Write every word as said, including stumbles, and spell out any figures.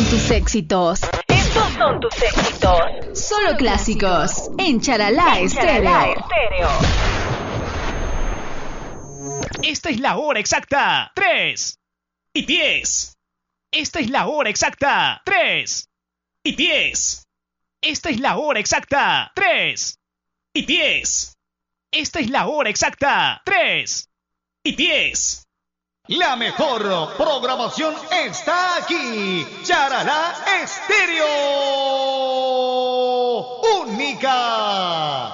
son tus éxitos. Estos son tus éxitos. Solo clásicos en Charalá En Charalá Estéreo. Estéreo. Esta es la hora exacta. Tres y diez. Esta es la hora exacta. Tres y diez. Esta es la hora exacta. Tres y diez. Esta es la hora exacta. Tres y diez. La mejor programación está aquí. Charalá Estéreo. Única.